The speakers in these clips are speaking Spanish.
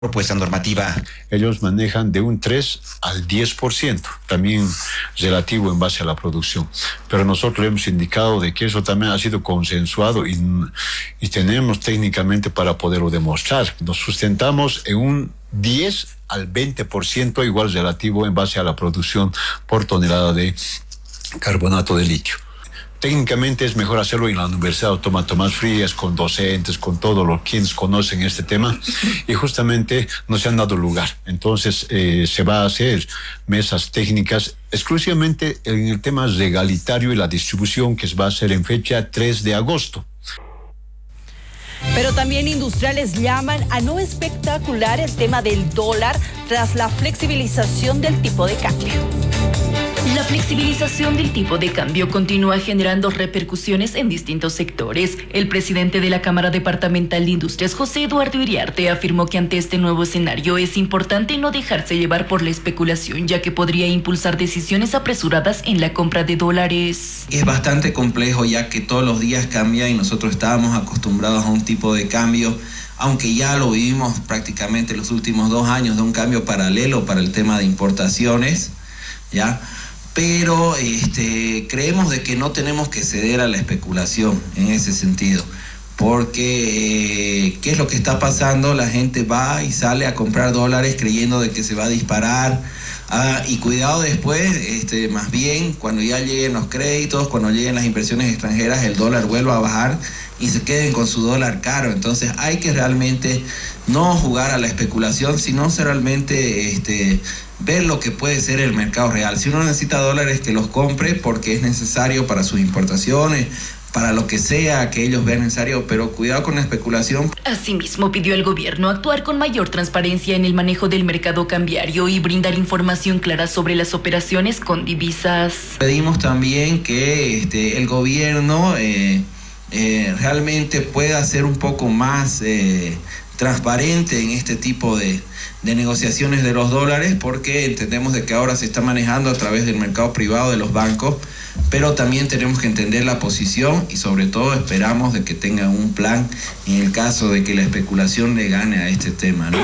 propuesta normativa. Ellos manejan de un 3 al 10%, también relativo en base a la producción. Pero nosotros hemos indicado de que eso también ha sido consensuado y tenemos técnicamente para poderlo demostrar. Nos sustentamos en un 10 al 20% igual relativo en base a la producción por tonelada de carbonato de litio. Técnicamente es mejor hacerlo en la Universidad Autónoma Tomás Frías, con docentes, con todos los quienes conocen este tema, y justamente no se han dado lugar. Entonces se va a hacer mesas técnicas exclusivamente en el tema regalitario y la distribución, que se va a hacer en fecha 3 de agosto. Pero también industriales llaman a no espectacular el tema del dólar tras la flexibilización del tipo de cambio. La flexibilización del tipo de cambio continúa generando repercusiones en distintos sectores. El presidente de la Cámara Departamental de Industrias, José Eduardo Iriarte, afirmó que ante este nuevo escenario es importante no dejarse llevar por la especulación, ya que podría impulsar decisiones apresuradas en la compra de dólares. Es bastante complejo, ya que todos los días cambia y nosotros estábamos acostumbrados a un tipo de cambio, aunque ya lo vivimos prácticamente los últimos 2 años, de un cambio paralelo para el tema de importaciones, ¿ya? Pero creemos de que no tenemos que ceder a la especulación en ese sentido, porque ¿qué es lo que está pasando? La gente va y sale a comprar dólares creyendo de que se va a disparar, y cuidado después, más bien cuando ya lleguen los créditos, cuando lleguen las inversiones extranjeras, el dólar vuelva a bajar y se queden con su dólar caro. Entonces hay que realmente no jugar a la especulación, sino realmente ver lo que puede ser el mercado real. Si uno necesita dólares, que los compre porque es necesario para sus importaciones, para lo que sea que ellos vean necesario, pero cuidado con la especulación. Asimismo, pidió al gobierno actuar con mayor transparencia en el manejo del mercado cambiario y brindar información clara sobre las operaciones con divisas. Pedimos también que el gobierno realmente pueda ser un poco más transparente en este tipo de negociaciones de los dólares, porque entendemos de que ahora se está manejando a través del mercado privado de los bancos, pero también tenemos que entender la posición y sobre todo esperamos de que tengan un plan en el caso de que la especulación le gane a este tema, ¿no?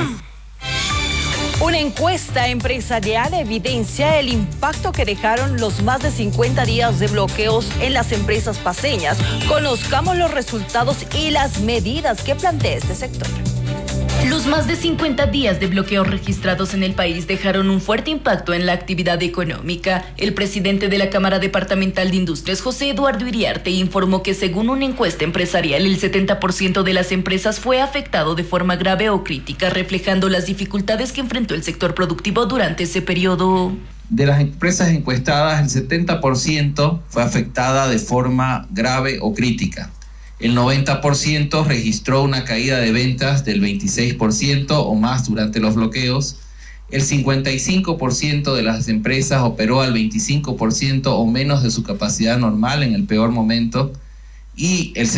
Una encuesta empresarial evidencia el impacto que dejaron los más de 50 días de bloqueos en las empresas paceñas. Conozcamos los resultados y las medidas que plantea este sector. Los más de 50 días de bloqueos registrados en el país dejaron un fuerte impacto en la actividad económica. El presidente de la Cámara Departamental de Industrias, José Eduardo Iriarte, informó que según una encuesta empresarial, el 70% de las empresas fue afectado de forma grave o crítica, reflejando las dificultades que enfrentó el sector productivo durante ese periodo. De las empresas encuestadas, el 70% fue afectada de forma grave o crítica. El 90% registró una caída de ventas del 26% o más durante los bloqueos. El 55% de las empresas operó al 25% o menos de su capacidad normal en el peor momento. Y el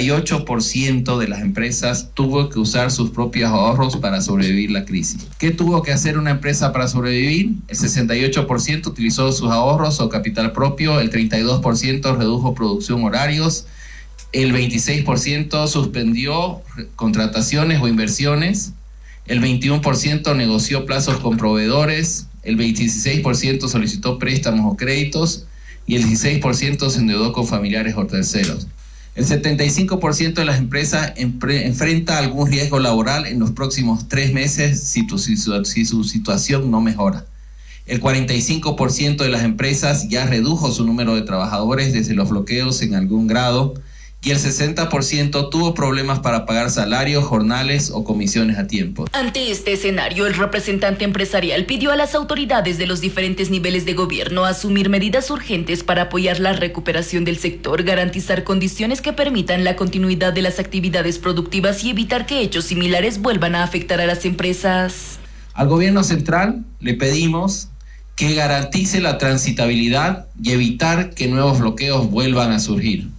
68% de las empresas tuvo que usar sus propios ahorros para sobrevivir la crisis. ¿Qué tuvo que hacer una empresa para sobrevivir? El 68% utilizó sus ahorros o capital propio, el 32% redujo producción horarios, el 26% suspendió contrataciones o inversiones, el 21% negoció plazos con proveedores, el 26% solicitó préstamos o créditos y el 16% se endeudó con familiares o terceros. El 75% de las empresas enfrenta algún riesgo laboral en los próximos 3 meses si su situación no mejora. El 45% de las empresas ya redujo su número de trabajadores desde los bloqueos en algún grado, y el 60% tuvo problemas para pagar salarios, jornales o comisiones a tiempo. Ante este escenario, el representante empresarial pidió a las autoridades de los diferentes niveles de gobierno asumir medidas urgentes para apoyar la recuperación del sector, garantizar condiciones que permitan la continuidad de las actividades productivas y evitar que hechos similares vuelvan a afectar a las empresas. Al gobierno central le pedimos que garantice la transitabilidad y evitar que nuevos bloqueos vuelvan a surgir.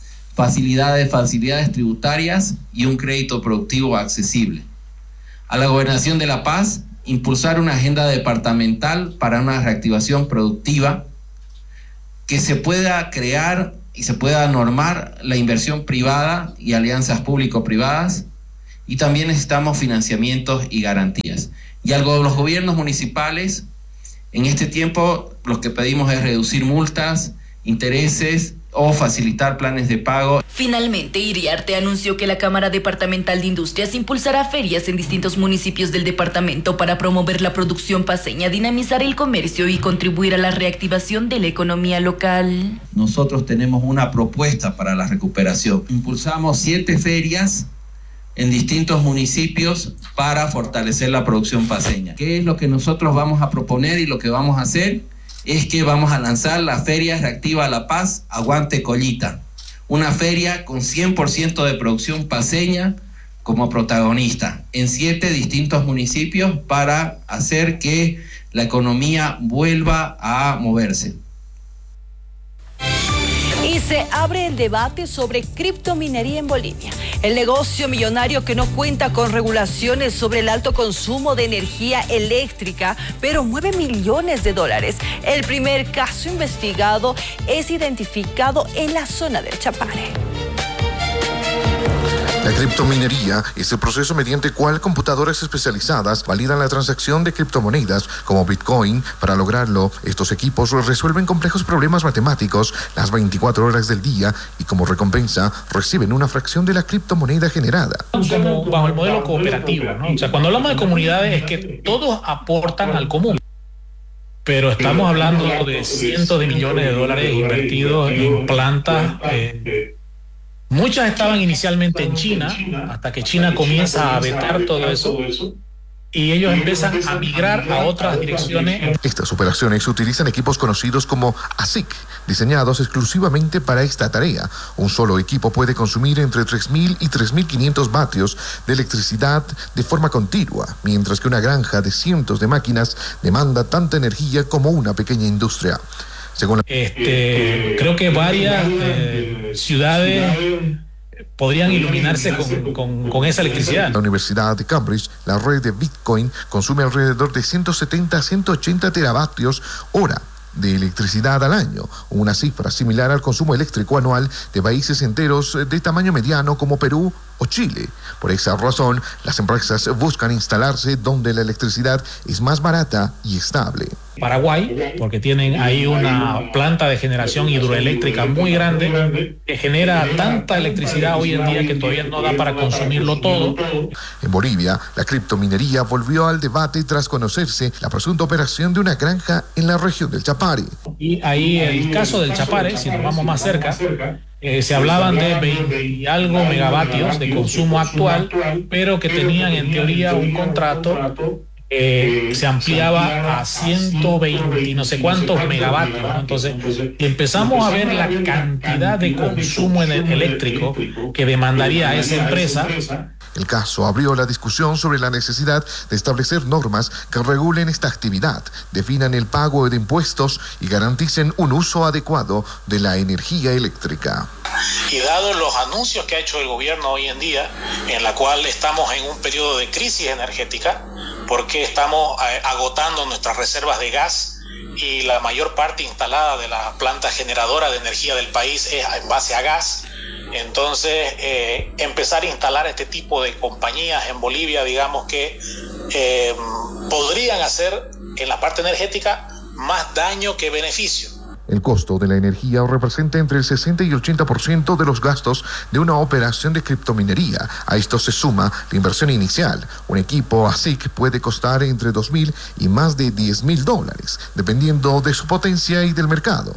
Facilidades tributarias y un crédito productivo accesible. A la Gobernación de La Paz, impulsar una agenda departamental para una reactivación productiva, que se pueda crear y se pueda normar la inversión privada y alianzas público-privadas, y también necesitamos financiamientos y garantías. Y algo los gobiernos municipales, en este tiempo lo que pedimos es reducir multas, intereses o facilitar planes de pago. Finalmente, Iriarte anunció que la Cámara Departamental de Industrias impulsará ferias en distintos municipios del departamento para promover la producción paceña, dinamizar el comercio y contribuir a la reactivación de la economía local. Nosotros tenemos una propuesta para la recuperación. Impulsamos 7 ferias en distintos municipios para fortalecer la producción paceña. ¿Qué es lo que nosotros vamos a proponer y lo que vamos a hacer? Es que vamos a lanzar la Feria Reactiva La Paz Aguante Collita, una feria con 100% de producción paceña como protagonista en 7 distintos municipios para hacer que la economía vuelva a moverse. Y se abre el debate sobre criptominería en Bolivia. El negocio millonario que no cuenta con regulaciones sobre el alto consumo de energía eléctrica, pero mueve millones de dólares. El primer caso investigado es identificado en la zona del Chapare. La criptominería es el proceso mediante el cual computadoras especializadas validan la transacción de criptomonedas como Bitcoin. Para lograrlo, estos equipos resuelven complejos problemas matemáticos las 24 horas del día y como recompensa reciben una fracción de la criptomoneda generada. Como bajo el modelo cooperativo, ¿no? O sea, cuando hablamos de comunidades es que todos aportan al común. Pero estamos hablando de cientos de millones de dólares invertidos en plantas. Muchas estaban inicialmente en China, hasta que China comienza a vetar todo eso y ellos empiezan a migrar a otras direcciones. Estas operaciones utilizan equipos conocidos como ASIC, diseñados exclusivamente para esta tarea. Un solo equipo puede consumir entre 3.000 y 3.500 vatios de electricidad de forma continua, mientras que una granja de cientos de máquinas demanda tanta energía como una pequeña industria. Según creo que varias ciudades podrían iluminarse con esa electricidad. La Universidad de Cambridge, la red de Bitcoin consume alrededor de 170 a 180 teravatios hora de electricidad al año, una cifra similar al consumo eléctrico anual de países enteros de tamaño mediano como Perú o Chile. Por esa razón, las empresas buscan instalarse donde la electricidad es más barata y estable. Paraguay, porque tienen ahí una planta de generación hidroeléctrica muy grande que genera tanta electricidad hoy en día que todavía no da para consumirlo todo. En Bolivia, la criptominería volvió al debate tras conocerse la presunta operación de una granja en la región del Chapare. Y ahí el caso del Chapare, si nos vamos más cerca, se hablaban de 20 y algo megavatios de consumo actual, pero que tenían en teoría un contrato se ampliaba a 120 y no sé cuántos megavatios, ¿no? Entonces, empezamos a ver la cantidad de consumo eléctrico que demandaría a esa empresa. El caso abrió la discusión sobre la necesidad de establecer normas que regulen esta actividad, definan el pago de impuestos y garanticen un uso adecuado de la energía eléctrica. Y dado los anuncios que ha hecho el gobierno hoy en día, en la cual estamos en un periodo de crisis energética, porque estamos agotando nuestras reservas de gas y la mayor parte instalada de la planta generadora de energía del país es en base a gas. Entonces, empezar a instalar este tipo de compañías en Bolivia, digamos que podrían hacer en la parte energética más daño que beneficio. El costo de la energía representa entre el 60 y el 80% de los gastos de una operación de criptominería. A esto se suma la inversión inicial. Un equipo ASIC puede costar entre 2.000 y más de $10.000, dependiendo de su potencia y del mercado.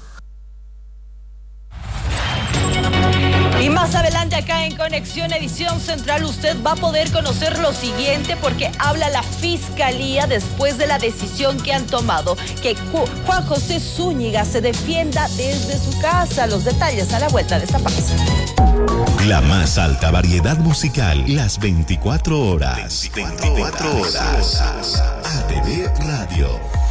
Y más adelante acá en Conexión Edición Central usted va a poder conocer lo siguiente porque habla la Fiscalía después de la decisión que han tomado que Juan José Zúñiga se defienda desde su casa. Los detalles a la vuelta de esta pausa. La más alta variedad musical, las 24 horas. 24 horas. ATV Radio.